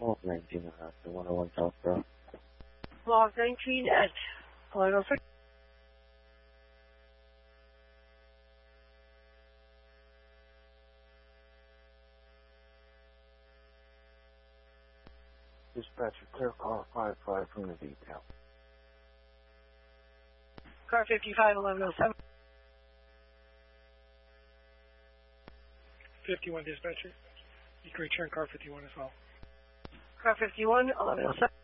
Log 19 the 101 South Road. Log 19 at 1106. Dispatcher, clear car 55 from the detail. Car 55, 1107. 51 dispatcher. You can return car 51 as well. Car 51, 1107.